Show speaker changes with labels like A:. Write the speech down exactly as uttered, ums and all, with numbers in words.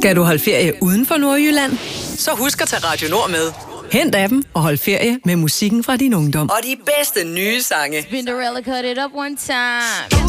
A: Skal du holde ferie uden for Nordjylland? Så husk at tage Radio Nord med. Hent appen og hold ferie med musikken fra din ungdom. Og de bedste nye sange.
B: Cinderella cut it up one time.